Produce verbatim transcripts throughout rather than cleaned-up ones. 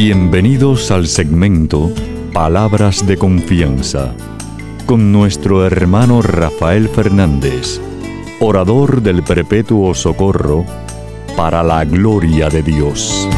Bienvenidos al segmento Palabras de Confianza, con nuestro hermano Rafael Fernández, orador del Perpetuo Socorro, para la gloria de Dios.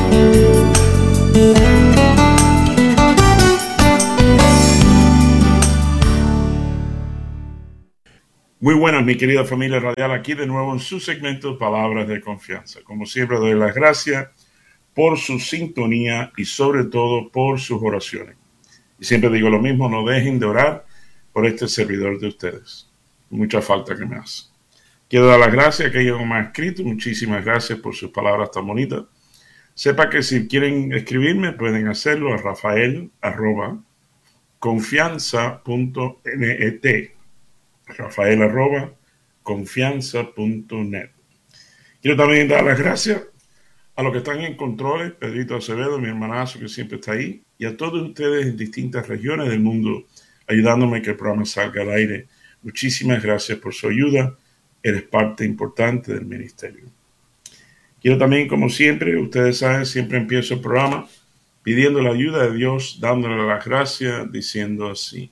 Muy buenas, mi querida familia radial, aquí de nuevo en su segmento Palabras de Confianza. Como siempre, doy las gracias por su sintonía y sobre todo por sus oraciones. Y siempre digo lo mismo, no dejen de orar por este servidor de ustedes. Mucha falta que me hace. Quiero dar las gracias a aquellos que me han escrito. Muchísimas gracias por sus palabras tan bonitas. Sepa que si quieren escribirme, pueden hacerlo a rafael arroba confianza punto net. Rafael arroba confianza punto net. Quiero también dar las gracias a los que están en controles, Pedrito Acevedo, mi hermanazo que siempre está ahí, y a todos ustedes en distintas regiones del mundo, ayudándome a que el programa salga al aire. Muchísimas gracias por su ayuda. Eres parte importante del ministerio. Quiero también, como siempre, ustedes saben, siempre empiezo el programa pidiendo la ayuda de Dios, dándole las gracias, diciendo así.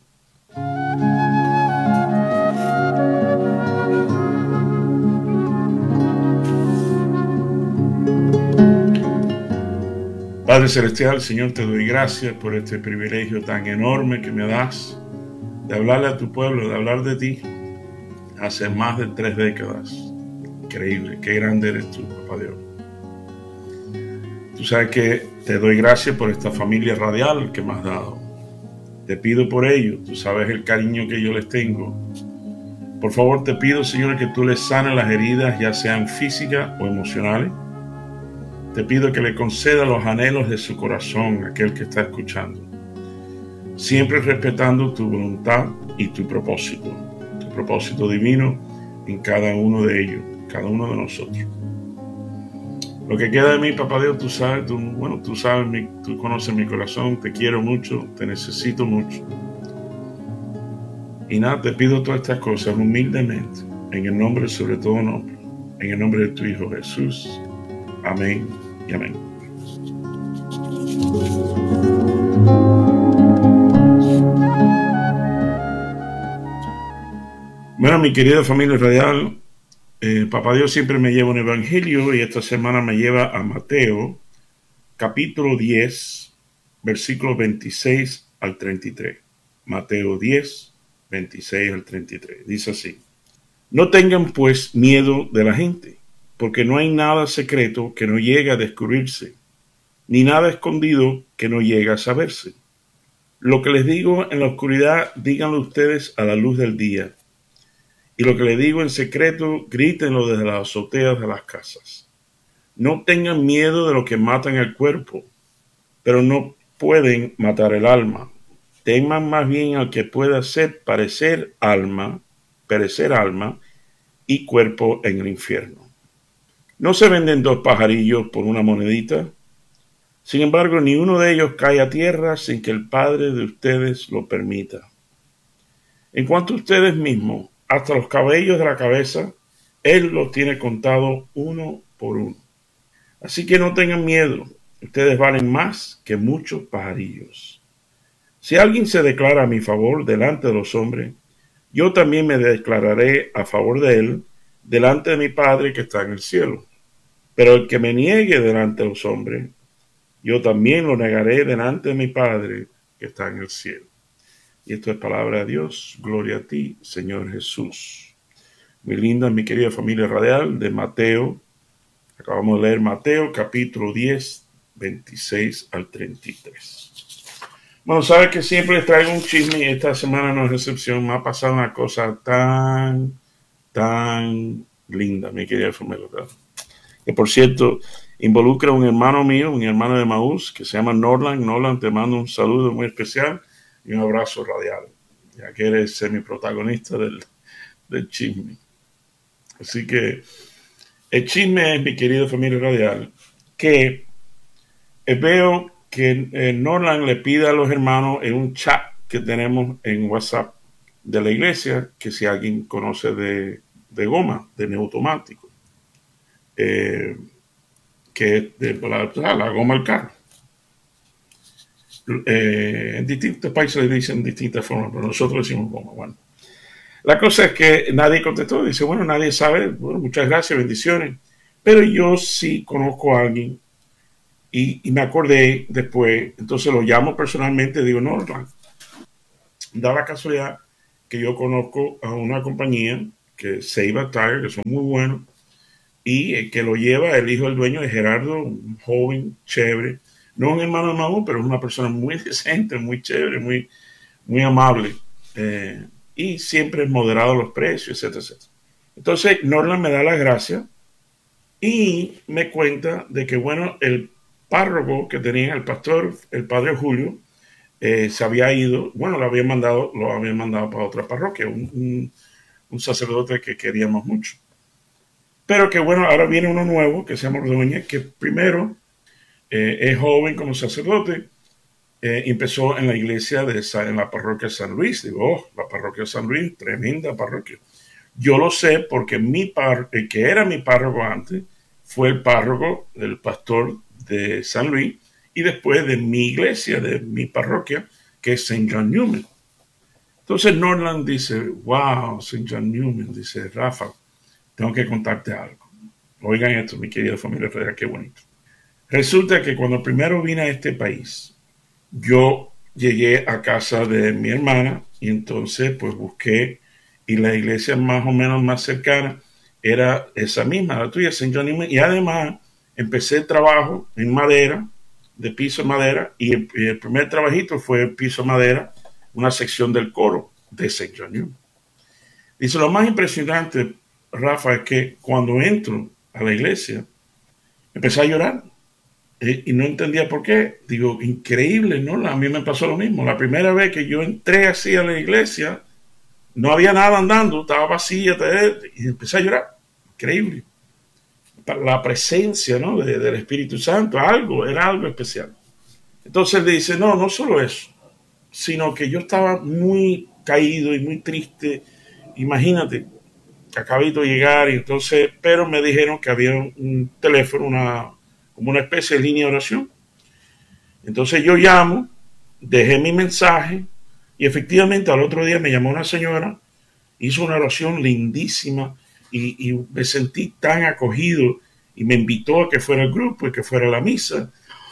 Padre Celestial, Señor, te doy gracias por este privilegio tan enorme que me das de hablarle a tu pueblo, de hablar de ti hace más de tres décadas. Increíble, qué grande eres tú, Papá Dios. Tú sabes que te doy gracias por esta familia radial que me has dado. Te pido por ello, tú sabes el cariño que yo les tengo. Por favor, te pido, Señor, que tú les sanes las heridas, ya sean físicas o emocionales. Te pido que le conceda los anhelos de su corazón a aquel que está escuchando, siempre respetando tu voluntad y tu propósito, tu propósito divino en cada uno de ellos, cada uno de nosotros. Lo que queda de mí, Papá Dios, tú sabes, tú, bueno, tú sabes, mi, tú conoces mi corazón, te quiero mucho, te necesito mucho. Y nada, te pido todas estas cosas humildemente, en el nombre, sobre todo nombre, en el nombre de tu Hijo Jesús. Amén y amén. Bueno, mi querida familia radial, eh, Papá Dios siempre me lleva un evangelio y esta semana me lleva a Mateo, capítulo diez, versículos veintiséis al treinta y tres. Mateo diez, veintiséis al treinta y tres. Dice así: No tengan pues miedo de la gente, porque no hay nada secreto que no llegue a descubrirse, ni nada escondido que no llegue a saberse. Lo que les digo en la oscuridad, díganlo ustedes a la luz del día. Y lo que les digo en secreto, grítenlo desde las azoteas de las casas. No tengan miedo de lo que matan el cuerpo, pero no pueden matar el alma. Teman más bien al que pueda hacer parecer alma, perecer alma y cuerpo en el infierno. ¿No se venden dos pajarillos por una monedita? Sin embargo, ni uno de ellos cae a tierra sin que el Padre de ustedes lo permita. En cuanto a ustedes mismos, hasta los cabellos de la cabeza, Él los tiene contados uno por uno. Así que no tengan miedo, ustedes valen más que muchos pajarillos. Si alguien se declara a mi favor delante de los hombres, yo también me declararé a favor de él delante de mi Padre que está en el cielo. Pero el que me niegue delante de los hombres, yo también lo negaré delante de mi Padre que está en el cielo. Y esto es palabra de Dios. Gloria a ti, Señor Jesús. Muy linda, mi querida familia radial, de Mateo. Acabamos de leer Mateo, capítulo diez, veintiséis al treinta y tres. Bueno, sabes que siempre les traigo un chisme y esta semana no es excepción. Me ha pasado una cosa tan, tan linda, mi querida familia radial. Que por cierto, involucra a un hermano mío, un hermano de Maús, que se llama Norland. Norland, te mando un saludo muy especial y un abrazo radial, ya que eres semi-protagonista del, del chisme. Así que el chisme es, mi querida familia radial, que veo que eh, Norland le pide a los hermanos en un chat que tenemos en WhatsApp de la iglesia, que si alguien conoce de, de goma, de neumático, eh, que es de la, la goma del carro. Eh, en distintos países le dicen distintas formas, pero nosotros decimos goma. Bueno, la cosa es que nadie contestó. Dice, bueno, nadie sabe. Bueno, muchas gracias, bendiciones. Pero yo sí conozco a alguien y, y me acordé después. Entonces lo llamo personalmente. Digo, no, da la casualidad que yo conozco a una compañía que se iba a Tire, que son muy buenos, y el que lo lleva, el hijo del dueño es Gerardo, un joven, chévere. No un hermano de mamá, pero es una persona muy decente, muy chévere, muy, muy amable. Eh, y siempre es moderado los precios, etcétera, etcétera. Entonces, Norland me da las gracias y me cuenta de que, bueno, el párroco que tenía, el pastor, el padre Julio, eh, se había ido, bueno, lo habían mandado, lo habían mandado para otra parroquia, un, un, un sacerdote que queríamos mucho. Pero que, bueno, ahora viene uno nuevo que se llama Ordóñez, que primero eh, es joven como sacerdote. Eh, empezó en la iglesia de en la parroquia de San Luis. Digo, oh, la parroquia de San Luis, tremenda parroquia. Yo lo sé porque mi par, el que era mi párroco antes fue el párroco del pastor de San Luis y después de mi iglesia, de mi parroquia, que es Saint John Newman. Entonces Norland dice, wow, Saint John Newman, dice, Rafa, tengo que contarte algo. Oigan esto, mi querida familia federal, qué bonito. Resulta que cuando primero vine a este país, yo llegué a casa de mi hermana y entonces pues busqué y la iglesia más o menos más cercana era esa misma, la tuya, Saint John Newman, y además empecé el trabajo en madera, de piso de madera, y el, y el primer trabajito fue el piso de madera, una sección del coro de Saint John Newman. Dice, lo más impresionante, Rafa, es que cuando entro a la iglesia, empecé a llorar. Y no entendía por qué. Digo, increíble, ¿no? A mí me pasó lo mismo. La primera vez que yo entré así a la iglesia, no había nada andando, estaba vacía, y empecé a llorar. Increíble. La presencia, ¿no? de, del Espíritu Santo, algo, era algo especial. Entonces le dice, no, no solo eso, sino que yo estaba muy caído y muy triste. Imagínate, acabito de llegar, y entonces, pero me dijeron que había un, un teléfono, una como una especie de línea de oración. Entonces yo llamo, dejé mi mensaje y efectivamente al otro día me llamó una señora, hizo una oración lindísima y, y me sentí tan acogido y me invitó a que fuera el grupo y que fuera la misa.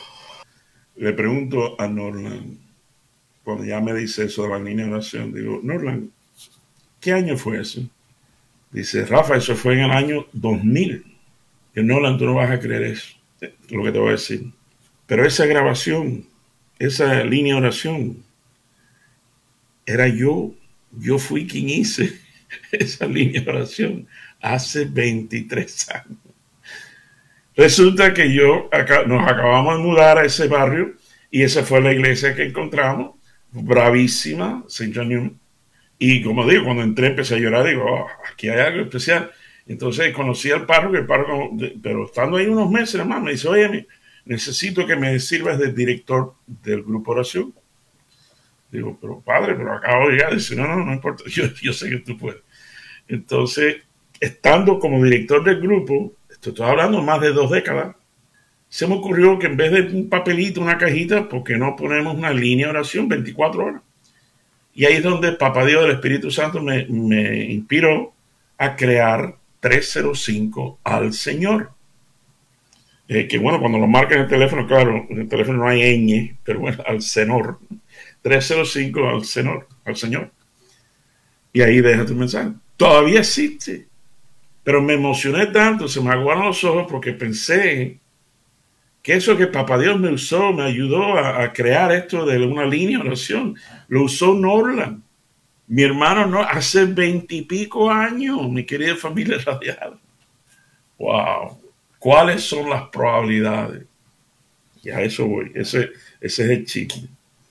Le pregunto a Norland, cuando ya me dice eso de la línea de oración, digo, Norland, ¿qué año fue eso? Dice, Rafa, eso fue en el año dos mil. Y Norland, tú no vas a creer eso, lo que te voy a decir. Pero esa grabación, esa línea de oración, era yo. Yo fui quien hice esa línea de oración hace veintitrés años. Resulta que yo, acá, nos acabamos de mudar a ese barrio y esa fue la iglesia que encontramos, bravísima, Saint John Newman. Y como digo, cuando entré empecé a llorar, digo, oh, aquí hay algo especial. Entonces conocí al párroco, el párroco, pero estando ahí unos meses, hermano, me dice, oye, necesito que me sirvas de director del grupo oración. Digo, pero padre, pero acabo de llegar. Dice, no, no, no importa, yo, yo sé que tú puedes. Entonces, estando como director del grupo, esto estoy hablando más de dos décadas, se me ocurrió que en vez de un papelito, una cajita, ¿por qué no ponemos una línea de oración veinticuatro horas? Y ahí es donde Papá Dios del Espíritu Santo me, me inspiró a crear trescientos cinco al Señor. Eh, que bueno, cuando lo marcan en el teléfono, claro, en el teléfono no hay ñ, pero bueno, al Señor. trescientos cinco al Señor, al Señor. Y ahí deja tu mensaje. Todavía existe. Pero me emocioné tanto, se me aguaron los ojos porque pensé que eso que Papá Dios me usó, me ayudó a, a crear esto de una línea de oración. Lo usó Norland. Mi hermano, no, hace veintipico años, mi querida familia radial. Wow. ¿Cuáles son las probabilidades? Y a eso voy. Ese, ese es el chisme.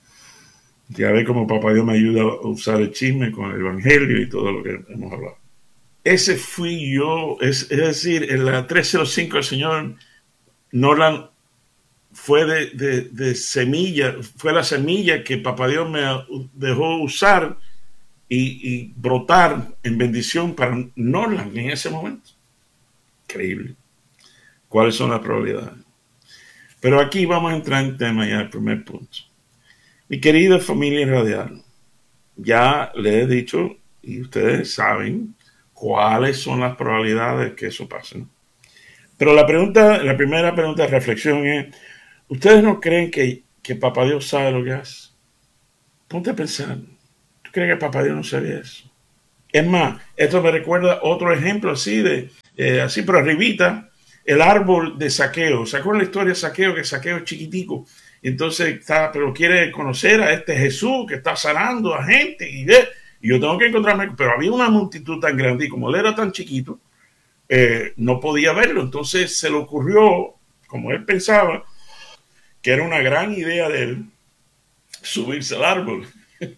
Ya ve cómo Papá Dios me ayuda a usar el chisme con el Evangelio y todo lo que hemos hablado. Ese fui yo. Es, es decir, en la trescientos cinco el Señor Norland fue de, de, de semilla, fue la semilla que Papá Dios me dejó usar y, y brotar en bendición para Norland en ese momento. Increíble. ¿Cuáles son las probabilidades? Pero aquí vamos a entrar en tema ya, el primer punto. Mi querida familia radial, ya les he dicho y ustedes saben cuáles son las probabilidades que eso pase, ¿no? Pero la pregunta, la primera pregunta de reflexión es, ¿ustedes no creen que, que Papá Dios sabe lo que hace? Ponte a pensar, ¿tú crees que Papá Dios no sabe eso? Es más, esto me recuerda otro ejemplo así, de eh, así por arribita, el árbol de Zaqueo. ¿Se acuerdan la historia de Zaqueo? Que Zaqueo es chiquitico. Entonces está, pero quiere conocer a este Jesús que está sanando a gente y, ve, y yo tengo que encontrarme, pero había una multitud tan grande y como él era tan chiquito, eh, no podía verlo. Entonces se le ocurrió, como él pensaba, que era una gran idea de él, subirse al árbol.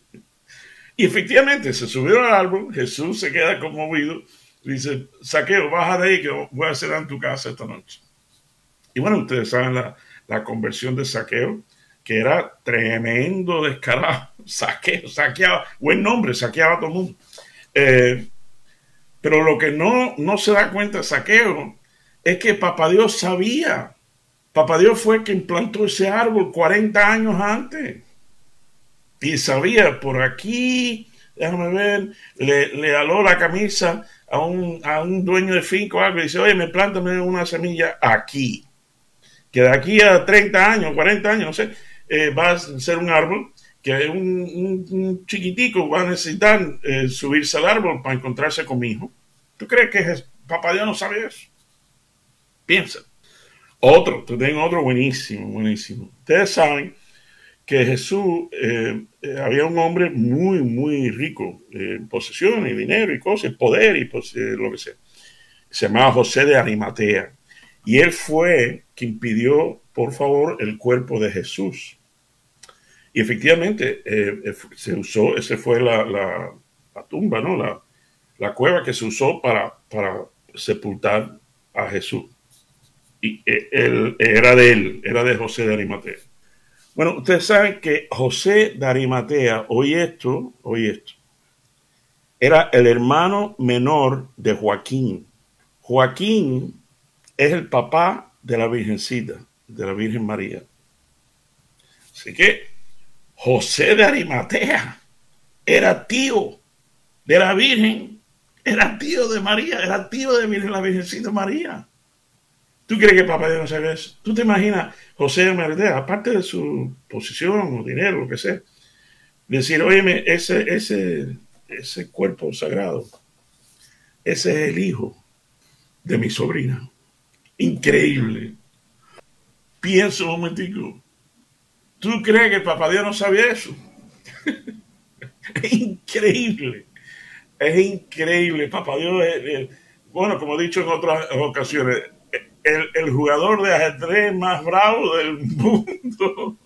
Y efectivamente se subió al árbol, Jesús se queda conmovido, dice, Zaqueo, baja de ahí que voy a cenar en tu casa esta noche. Y bueno, ustedes saben la, la conversión de Zaqueo, que era tremendo descarado. Zaqueo, saqueaba, buen nombre, saqueaba a todo el mundo. Eh, pero lo que no, no se da cuenta Zaqueo es que Papá Dios sabía. Papá Dios fue quien plantó ese árbol cuarenta años antes. Y sabía, por aquí, déjame ver, le, le aló la camisa a un, a un dueño de finca o algo y dice, oye, me plántame una semilla aquí. Que de aquí a treinta años, cuarenta años, no sé, eh, va a ser un árbol que un, un, un chiquitico va a necesitar eh, subirse al árbol para encontrarse con mi hijo. ¿Tú crees que es, Papá Dios no sabe eso? Piensa. Otro, te tengo otro buenísimo, buenísimo. Ustedes saben que Jesús, eh, eh, había un hombre muy, muy rico, eh, en posesiones, dinero y cosas, poder y pues, eh, lo que sea. Se llamaba José de Arimatea. Y él fue quien pidió, por favor, el cuerpo de Jesús. Y efectivamente, eh, se usó, esa fue la, la, la tumba, ¿no? La, la cueva que se usó para, para sepultar a Jesús. Y eh, él, era de él, era de José de Arimatea. Bueno, ustedes saben que José de Arimatea, oye esto, oye esto, era el hermano menor de Joaquín. Joaquín es el papá de la Virgencita, de la Virgen María. Así que José de Arimatea era tío de la Virgen, era tío de María, era tío de la Virgencita María. ¿Tú crees que Papá Dios no sabe eso? ¿Tú te imaginas José de Arimatea, aparte de su posición o dinero, lo que sea, decir, óyeme, ese, ese, ese cuerpo sagrado, ese es el hijo de mi sobrina? Increíble. Piensa un momentico. ¿Tú crees que Papá Dios no sabía eso? Es increíble. Es increíble. Papá Dios es, es, bueno, como he dicho en otras ocasiones, el, el jugador de ajedrez más bravo del mundo.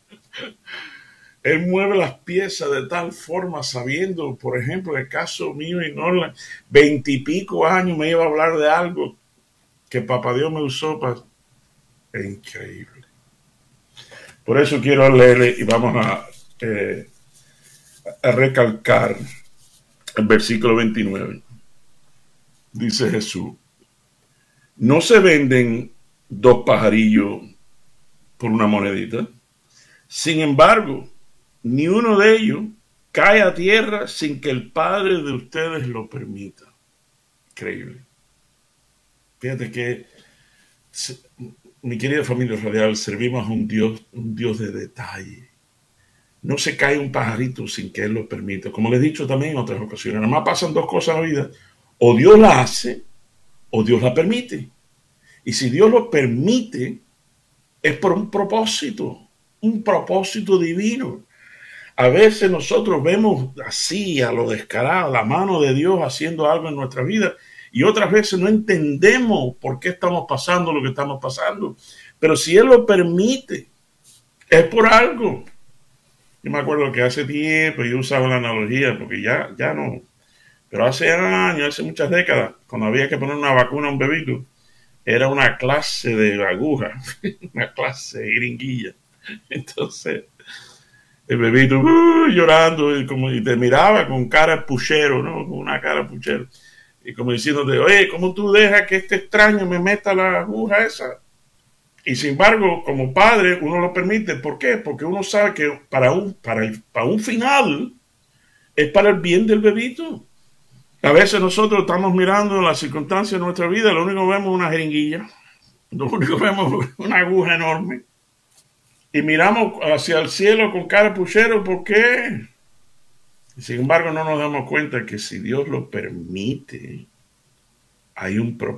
Él mueve las piezas de tal forma, sabiendo, por ejemplo, en el caso mío y Norland, veintipico años me iba a hablar de algo que Papá Dios me usó para... Es increíble. Por eso quiero leerle y vamos a, eh, a recalcar el versículo veintinueve. Dice Jesús, no se venden dos pajarillos por una monedita. Sin embargo, ni uno de ellos cae a tierra sin que el Padre de ustedes lo permita. Increíble. Fíjate que, mi querida familia radial, servimos a un Dios, un Dios de detalle. No se cae un pajarito sin que Él lo permita. Como les he dicho también en otras ocasiones, nada más pasan dos cosas en la vida. O Dios la hace, o Dios la permite. Y si Dios lo permite, es por un propósito, un propósito divino. A veces nosotros vemos así, a lo descarado, la mano de Dios haciendo algo en nuestra vida, y otras veces no entendemos por qué estamos pasando lo que estamos pasando. Pero si Él lo permite, es por algo. Yo me acuerdo que hace tiempo yo usaba la analogía, porque ya, ya no, pero hace años, hace muchas décadas, cuando había que poner una vacuna a un bebito, era una clase de aguja, una clase de jeringuilla. Entonces, el bebito uh, llorando y, como, y te miraba con cara puchero, ¿no? Con una cara puchero. Y como diciéndote, oye, ¿cómo tú dejas que este extraño me meta la aguja esa? Y sin embargo, como padre, uno lo permite. ¿Por qué? Porque uno sabe que para un, para el, para un final es para el bien del bebito. A veces nosotros estamos mirando las circunstancias de nuestra vida, lo único que vemos es una jeringuilla, lo único que vemos es una aguja enorme. Y miramos hacia el cielo con cara puchero, ¿por qué? Sin embargo, no nos damos cuenta que si Dios lo permite, hay un propósito.